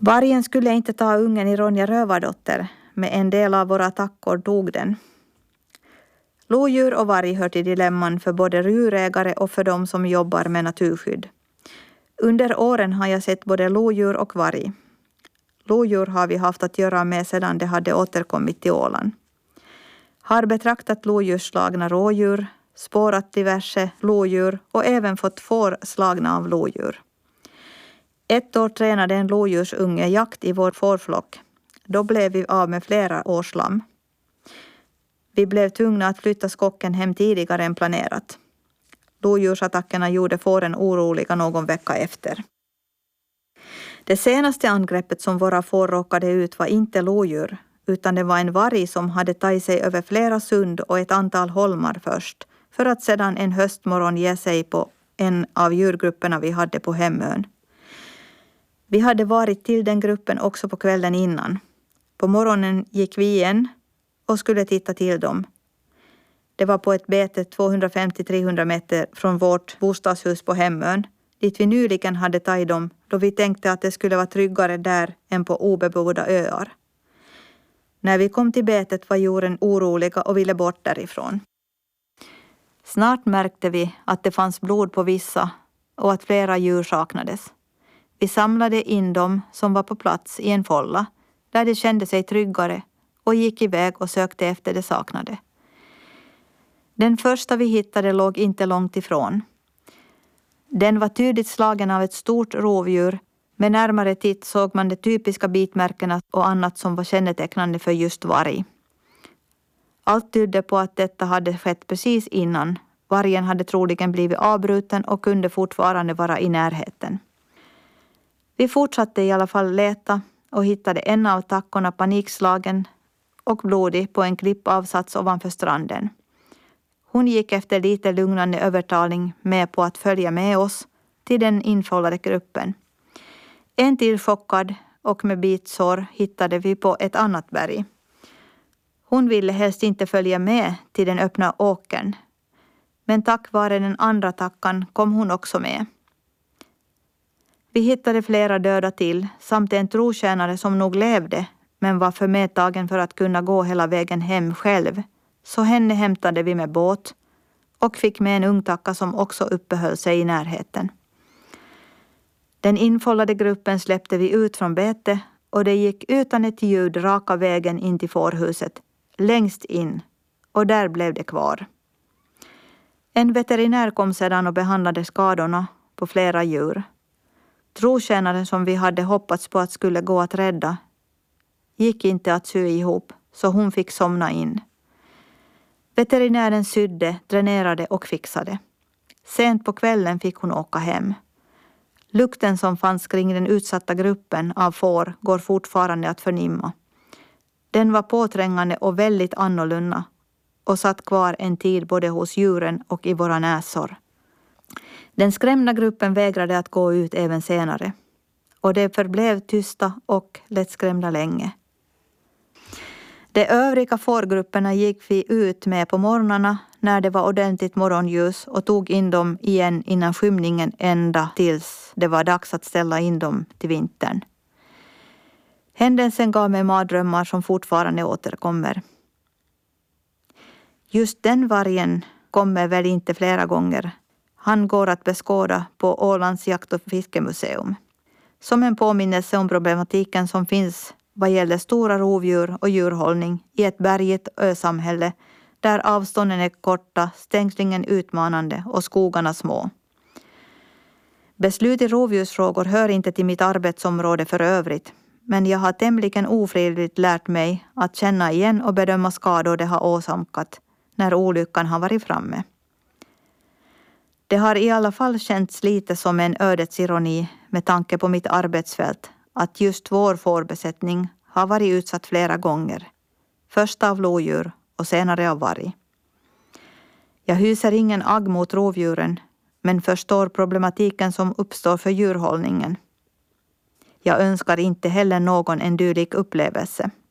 Vargen skulle inte ta ungen i Ronja Rövardotter, men en del av våra tackor tog den. Lodjur och varg hör till dilemman för både djurägare och för de som jobbar med naturskydd. Under åren har jag sett både lodjur och varg. Lodjur har vi haft att göra med sedan det hade återkommit till Åland. Har betraktat lodjursslagna rådjur, spårat diverse lodjur och även fått får slagna av lodjur. Ett år tränade en lodjursunge jakt i vår fårflock. Då blev vi av med flera årslamm. Vi blev tvungna att flytta skocken hem tidigare än planerat. Lodjursattackerna gjorde fåren oroliga någon vecka efter. Det senaste angreppet som våra får råkade ut var inte lodjur, utan det var en varg som hade tagit sig över flera sund och ett antal holmar först, för att sedan en höstmorgon ge sig på en av djurgrupperna vi hade på hemön. Vi hade varit till den gruppen också på kvällen innan. På morgonen gick vi igen och skulle titta till dem. Det var på ett bete 250-300 meter från vårt bostadshus på hemön, dit vi nyligen hade tagit dem då vi tänkte att det skulle vara tryggare där än på obebodda öar. När vi kom till betet var djuren oroliga och ville bort därifrån. Snart märkte vi att det fanns blod på vissa och att flera djur saknades. Vi samlade in dem som var på plats i en fålla där de kände sig tryggare och gick iväg och sökte efter det saknade. Den första vi hittade låg inte långt ifrån. Den var tydligt slagen av ett stort rovdjur. Med närmare titt såg man de typiska bitmärkena och annat som var kännetecknande för just varg. Allt tydde på att detta hade skett precis innan. Vargen hade troligen blivit avbruten och kunde fortfarande vara i närheten. Vi fortsatte i alla fall leta och hittade en av tackorna panikslagen och blodig på en klippavsats ovanför stranden. Hon gick efter lite lugnande övertalning med på att följa med oss till den infållade gruppen. En till chockad och med bitsår hittade vi på ett annat berg. Hon ville helst inte följa med till den öppna åkern. Men tack vare den andra tackan kom hon också med. Vi hittade flera döda till samt en trotjänare som nog levde men var för medtagen för att kunna gå hela vägen hem själv. Så henne hämtade vi med båt och fick med en ung tacka som också uppehöll sig i närheten. Den infållade gruppen släppte vi ut från bete och det gick utan ett ljud raka vägen in till fårhuset, längst in, och där blev det kvar. En veterinär kom sedan och behandlade skadorna på flera djur. Trotjänaren som vi hade hoppats på att skulle gå att rädda gick inte att sy ihop, så hon fick somna in. Veterinären sydde, dränerade och fixade. Sent på kvällen fick hon åka hem. Lukten som fanns kring den utsatta gruppen av får går fortfarande att förnimma. Den var påträngande och väldigt annorlunda och satt kvar en tid både hos djuren och i våra näsor. Den skrämda gruppen vägrade att gå ut även senare och de förblev tysta och lättskrämda länge. De övriga fårgrupperna gick vi ut med på morgnarna när det var ordentligt morgonljus och tog in dem igen innan skymningen ända tills det var dags att ställa in dem till vintern. Händelsen gav mig mardrömmar som fortfarande återkommer. Just den vargen kommer väl inte flera gånger. Han går att beskåda på Ålands jakt- och fiskemuseum. Som en påminnelse om problematiken som finns vad gäller stora rovdjur och djurhållning i ett bergigt ösamhälle där avstånden är korta, stängslingen utmanande och skogarna små. Beslut i rovdjursfrågor hör inte till mitt arbetsområde för övrigt, men jag har tämligen ofrivilligt lärt mig att känna igen och bedöma skador det har åsamkat när olyckan har varit framme. Det har i alla fall känts lite som en ödets ironi med tanke på mitt arbetsfält att just vår fårbesättning har varit utsatt flera gånger. Först av lodjur och senare av varg. Jag hyser ingen agg mot rovdjuren men förstår problematiken som uppstår för djurhållningen. Jag önskar inte heller någon en dylik upplevelse.